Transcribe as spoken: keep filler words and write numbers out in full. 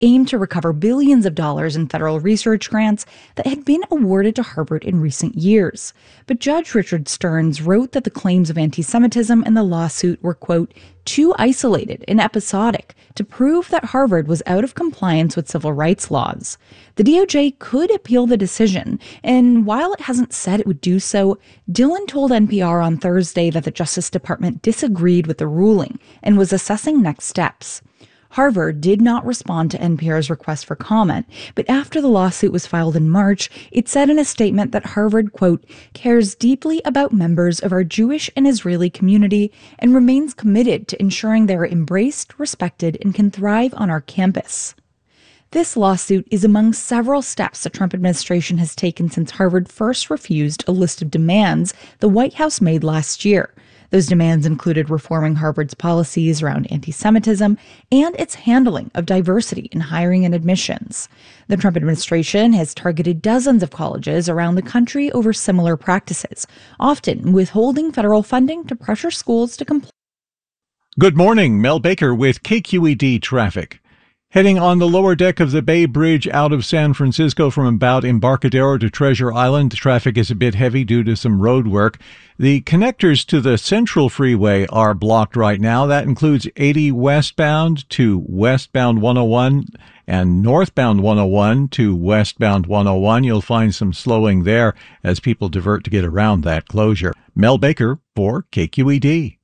aimed to recover billions of dollars in federal research grants that had been awarded to Harvard in recent years. But Judge Richard Stearns wrote that the claims of anti-Semitism in the lawsuit were, quote, too isolated and episodic to prove that Harvard was out of compliance with civil rights laws. The D O J could appeal the decision, and while it hasn't said it would do so, Dillon told N P R on Thursday that the Justice Department disagreed with the ruling and was assessing next steps. Harvard did not respond to N P R's request for comment, but after the lawsuit was filed in March, it said in a statement that Harvard, quote, cares deeply about members of our Jewish and Israeli community and remains committed to ensuring they are embraced, respected, and can thrive on our campus. This lawsuit is among several steps the Trump administration has taken since Harvard first refused a list of demands the White House made last year. Those demands included reforming Harvard's policies around anti-Semitism and its handling of diversity in hiring and admissions. The Trump administration has targeted dozens of colleges around the country over similar practices, often withholding federal funding to pressure schools to comply. Good morning, Mel Baker with K Q E D Traffic. Heading on the lower deck of the Bay Bridge out of San Francisco from about Embarcadero to Treasure Island, traffic is a bit heavy due to some road work. The connectors to the Central Freeway are blocked right now. That includes eighty westbound to westbound one oh one and northbound one oh one to westbound one oh one. You'll find some slowing there as people divert to get around that closure. Mel Baker for K Q E D.